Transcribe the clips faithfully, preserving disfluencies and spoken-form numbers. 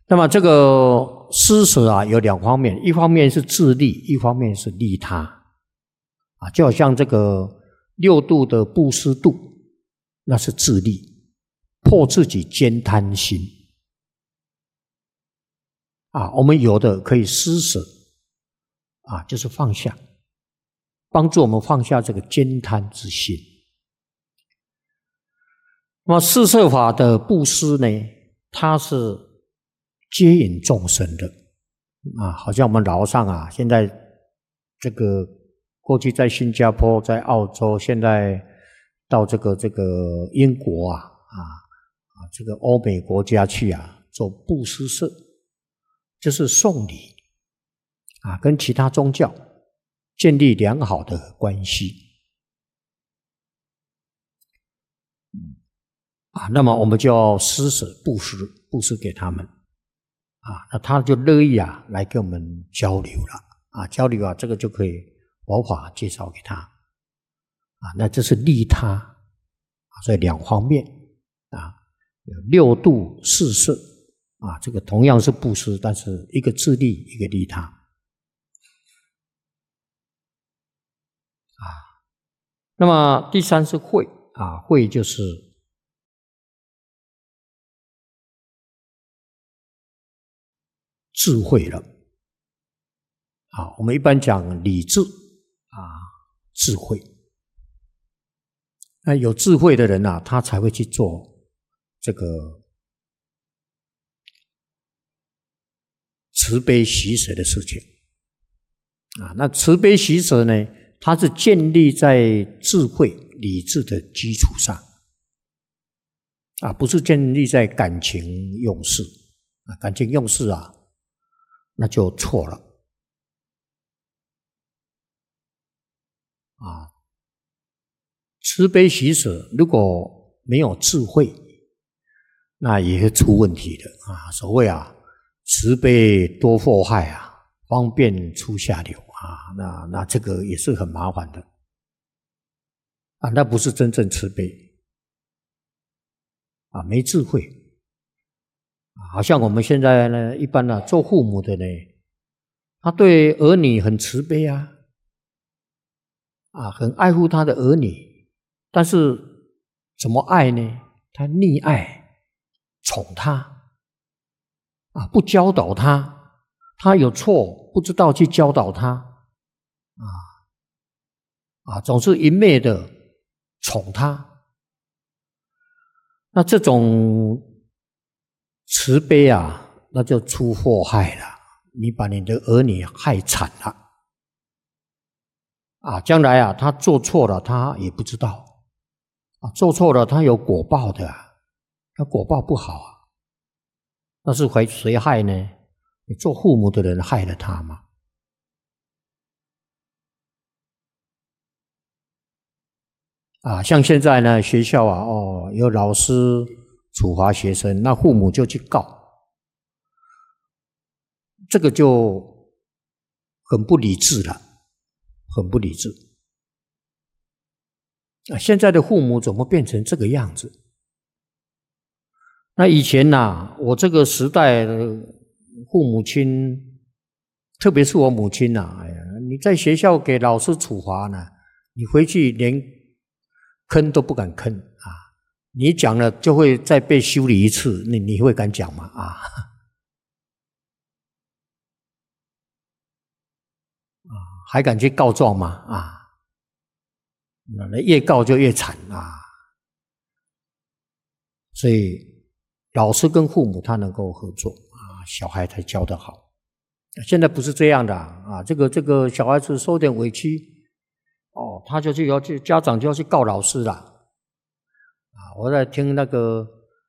那么这个施舍啊，有两方面，一方面是自利，一方面是利他啊，就好像这个六度的布施度，那是自利，破自己兼贪心啊。我们有的可以施舍啊，就是放下，帮助我们放下这个兼贪之心。那么四摄法的布施呢，它是接引众生的啊，好像我们老上啊，现在这个过去在新加坡、在澳洲，现在到这个这个英国啊啊啊这个欧美国家去啊，做布施社，就是送礼啊，跟其他宗教建立良好的关系啊，那么我们就要施舍布施布施给他们啊，那他就乐意啊来跟我们交流了啊，交流啊，这个就可以佛法介绍给他啊，那这是利他啊，所以两方面啊，六度四摄啊，这个同样是布施，但是一个自利，一个利他啊。那么第三是慧啊，慧就是智慧了啊。我们一般讲理智啊，智慧。那有智慧的人啊，他才会去做这个慈悲喜舍的事情啊。那慈悲喜舍呢，它是建立在智慧理智的基础上啊，不是建立在感情用事啊。感情用事啊，那就错了啊。慈悲喜舍如果没有智慧，那也会出问题的啊。所谓啊，慈悲多祸害啊，方便出下流啊，那那这个也是很麻烦的啊，那不是真正慈悲啊，没智慧啊。好像我们现在呢，一般呢、啊、做父母的呢，他对儿女很慈悲啊，啊，很爱护他的儿女，但是怎么爱呢？他溺爱宠他啊，不教导他，他有错不知道去教导他啊啊，总是一昧的宠他。那这种慈悲啊，那就出祸害了，你把你的儿女害惨了啊！将来啊，他做错了，他也不知道啊，做错了他有果报的啊，他果报不好啊，那是谁谁害呢？你做父母的人害了他吗？啊，像现在呢，学校啊，哦，有老师处罚学生，那父母就去告，这个就很不理智了，很不理智。啊，现在的父母怎么变成这个样子？那以前呐、啊，我这个时代的父母亲，特别是我母亲呐、啊，哎呀，你在学校给老师处罚呢，你回去连吭都不敢吭啊！你讲了就会再被修理一次，你你会敢讲吗？啊啊，还敢去告状吗？啊，那越告就越惨啊！所以老师跟父母他能够合作啊，小孩才教得好。现在不是这样的啊，这个这个小孩子受点委屈，哦，他就去要去家长就要去告老师了啊！我在听那个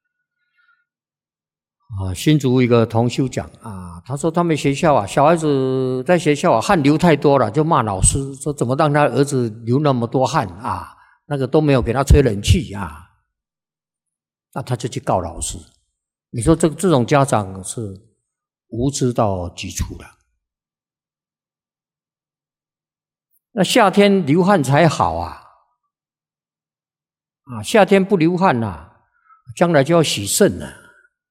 啊新竹一个同修讲啊，他说他们学校啊，小孩子在学校啊汗流太多了，就骂老师说怎么让他儿子流那么多汗啊？那个都没有给他吹冷气啊，那他就去告老师。你说这这种家长是无知到极处了。那夏天流汗才好啊！啊，夏天不流汗呐、啊，将来就要洗肾了。